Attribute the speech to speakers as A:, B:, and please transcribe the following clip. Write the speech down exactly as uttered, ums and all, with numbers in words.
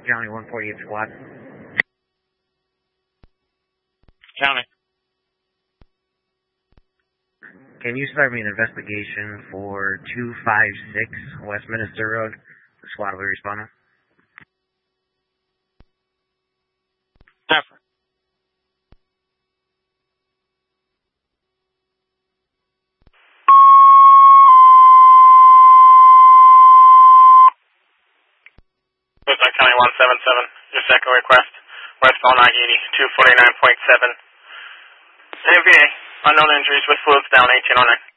A: County one forty-eight squad.
B: County.
A: Can you start me an investigation for two five six Westminster Road? The squad will be responding.
B: Definitely.
C: County one seven seven, your second request, westbound I eighty, two forty-nine point seven. M V A, unknown injuries with fluids down eighteen oh nine.